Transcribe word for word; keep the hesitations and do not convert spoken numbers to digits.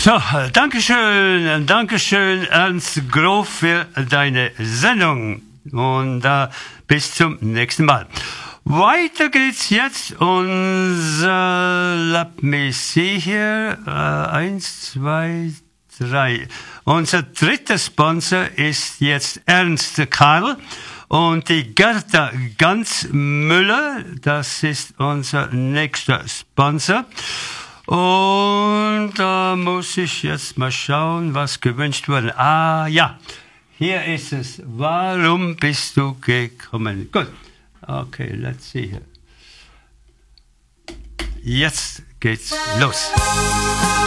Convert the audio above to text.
So, Dankeschön, Dankeschön, Ernst Grof, für deine Sendung. Und äh, bis zum nächsten Mal. Weiter geht's jetzt. Unser, let me see here, äh, eins, zwei, drei. Unser dritter Sponsor ist jetzt Ernst Karl. Und die Gerda Ganzmüller, das ist unser nächster Sponsor. Und da muss ich jetzt mal schauen, was gewünscht wurde. Ah, ja, hier ist es. Warum bist du gekommen? Gut, okay, let's see here. Jetzt geht's los.